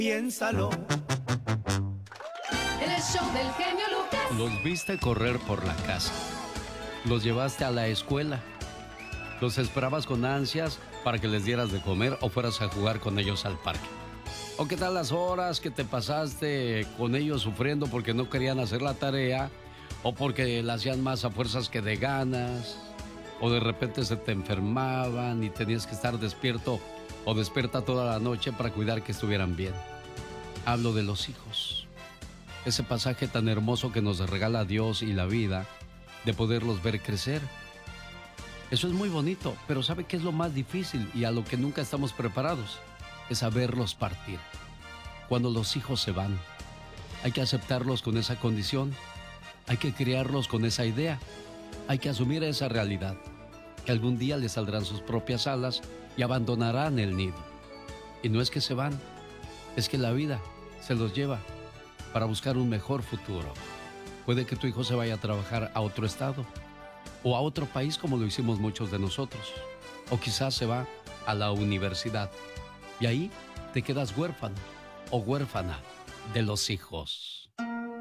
Piénsalo. El show del genio Lucas. Los viste correr por la casa. Los llevaste a la escuela. Los esperabas con ansias para que les dieras de comer o fueras a jugar con ellos al parque. ¿O qué tal las horas que te pasaste con ellos sufriendo porque no querían hacer la tarea? ¿O porque la hacían más a fuerzas que de ganas? ¿O de repente se te enfermaban y tenías que estar despierto o despierta toda la noche para cuidar que estuvieran bien? Hablo de los hijos. Ese pasaje tan hermoso que nos regala Dios y la vida, de poderlos ver crecer. Eso es muy bonito, pero ¿sabe qué es lo más difícil y a lo que nunca estamos preparados? Es a verlos partir. Cuando los hijos se van, hay que aceptarlos con esa condición, hay que criarlos con esa idea, hay que asumir esa realidad, que algún día les saldrán sus propias alas y abandonarán el nido. Y no es que se van, es que la vida se los lleva para buscar un mejor futuro. Puede que tu hijo se vaya a trabajar a otro estado o a otro país como lo hicimos muchos de nosotros. O quizás se va a la universidad y ahí te quedas huérfano o huérfana de los hijos.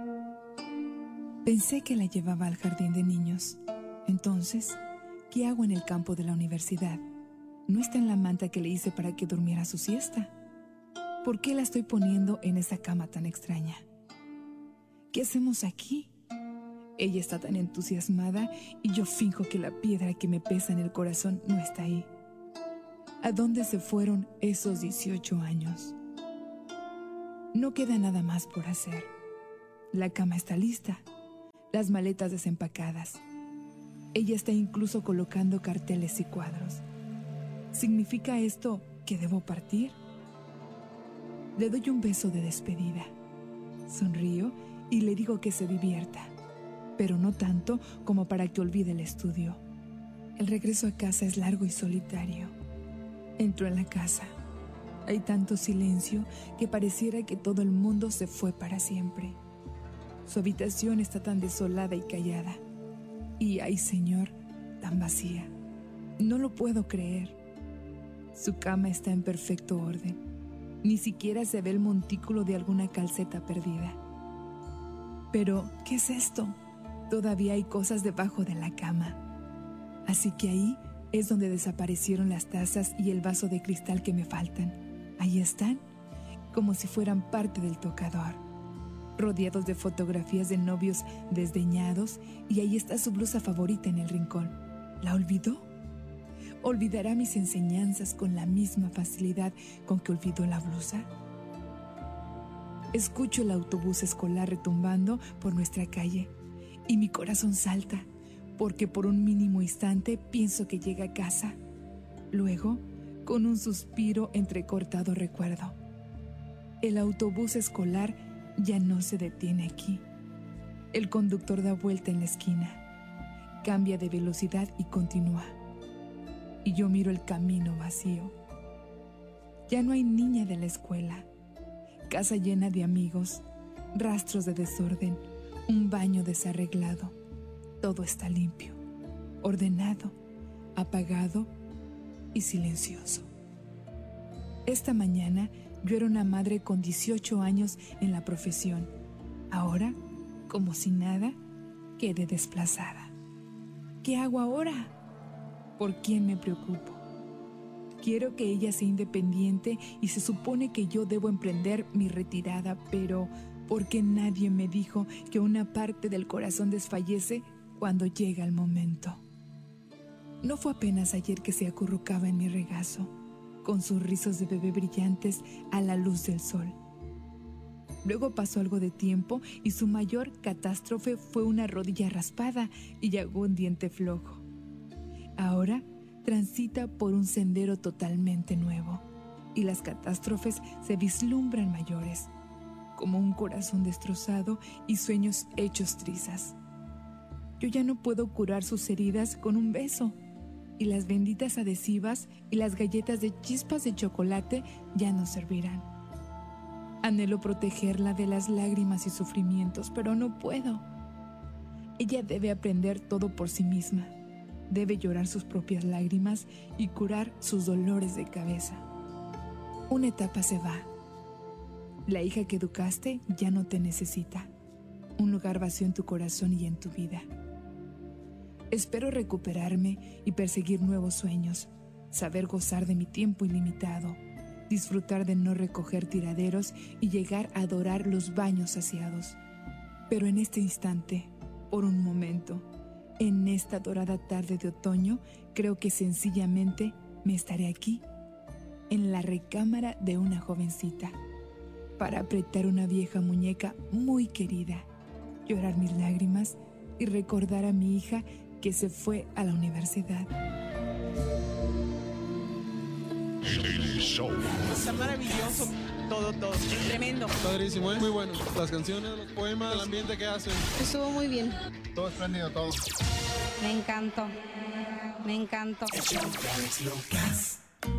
Pensé que la llevaba al jardín de niños. Entonces, ¿qué hago en el campo de la universidad? No está en la manta que le hice para que durmiera su siesta. ¿Por qué la estoy poniendo en esa cama tan extraña? ¿Qué hacemos aquí? Ella está tan entusiasmada y yo finjo que la piedra que me pesa en el corazón no está ahí. ¿A dónde se fueron esos 18 años? No queda nada más por hacer. La cama está lista, las maletas desempacadas. Ella está incluso colocando carteles y cuadros. ¿Significa esto que debo partir? Le doy un beso de despedida. Sonrío y le digo que se divierta, pero no tanto como para que olvide el estudio. El regreso a casa es largo y solitario. Entro en la casa. Hay tanto silencio que pareciera que todo el mundo se fue para siempre. Su habitación está tan desolada y callada. Y, ay Señor, tan vacía. No lo puedo creer. Su cama está en perfecto orden. Ni siquiera se ve el montículo de alguna calceta perdida. Pero, ¿qué es esto? Todavía hay cosas debajo de la cama. Así que ahí es donde desaparecieron las tazas y el vaso de cristal que me faltan. Ahí están, como si fueran parte del tocador, rodeados de fotografías de novios desdeñados, y ahí está su blusa favorita en el rincón. ¿La olvidó? ¿Olvidará mis enseñanzas con la misma facilidad con que olvidó la blusa? Escucho el autobús escolar retumbando por nuestra calle y mi corazón salta porque por un mínimo instante pienso que llega a casa. Luego, con un suspiro entrecortado recuerdo: el autobús escolar ya no se detiene aquí. El conductor da vuelta en la esquina, cambia de velocidad y continúa. Y yo miro el camino vacío. Ya no hay niña de la escuela. Casa llena de amigos, rastros de desorden, un baño desarreglado. Todo está limpio, ordenado, apagado y silencioso. Esta mañana yo era una madre con 18 años en la profesión. Ahora, como si nada, quedé desplazada. ¿Qué hago ahora? ¿Por quién me preocupo? Quiero que ella sea independiente y se supone que yo debo emprender mi retirada, pero ¿por qué nadie me dijo que una parte del corazón desfallece cuando llega el momento? No fue apenas ayer que se acurrucaba en mi regazo, con sus rizos de bebé brillantes a la luz del sol. Luego pasó algo de tiempo y su mayor catástrofe fue una rodilla raspada y algún diente flojo. Ahora transita por un sendero totalmente nuevo y las catástrofes se vislumbran mayores, como un corazón destrozado y sueños hechos trizas. Yo ya no puedo curar sus heridas con un beso, y las benditas adhesivas y las galletas de chispas de chocolate ya no servirán. Anhelo protegerla de las lágrimas y sufrimientos, pero no puedo. Ella debe aprender todo por sí misma. Debe llorar sus propias lágrimas y curar sus dolores de cabeza. Una etapa se va. La hija que educaste ya no te necesita. Un lugar vacío en tu corazón y en tu vida. Espero recuperarme y perseguir nuevos sueños, saber gozar de mi tiempo ilimitado, disfrutar de no recoger tiraderos y llegar a adorar los baños saciados. Pero en este instante, por un momento, en esta dorada tarde de otoño, creo que sencillamente me estaré aquí, en la recámara de una jovencita, para apretar una vieja muñeca muy querida, llorar mis lágrimas y recordar a mi hija que se fue a la universidad. Está maravilloso, todo, tremendo. Padrísimo, muy bueno. Las canciones, los poemas, el ambiente que hacen. Estuvo muy bien. Todo espléndido, todo. Me encantó. Me encantó. El show de Alex Lucas.